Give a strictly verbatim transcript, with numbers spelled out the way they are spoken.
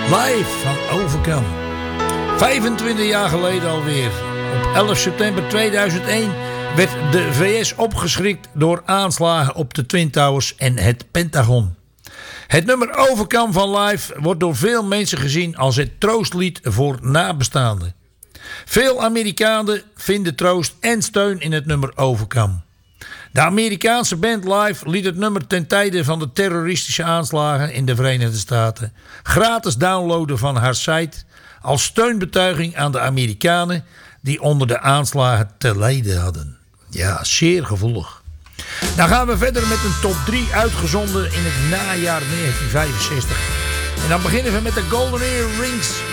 Live van Overcome. vijfentwintig jaar geleden alweer. Op elf september tweeduizend één werd de V S opgeschrikt door aanslagen op de Twin Towers en het Pentagon. Het nummer Overcome van Live wordt door veel mensen gezien als het troostlied voor nabestaanden. Veel Amerikanen vinden troost en steun in het nummer Overcome. De Amerikaanse band Live liet het nummer ten tijde van de terroristische aanslagen in de Verenigde Staten gratis downloaden van haar site als steunbetuiging aan de Amerikanen die onder de aanslagen te lijden hadden. Ja, zeer gevoelig. Dan gaan we verder met een top drie uitgezonden in het najaar negentien vijfenzestig. En dan beginnen we met de Golden Earrings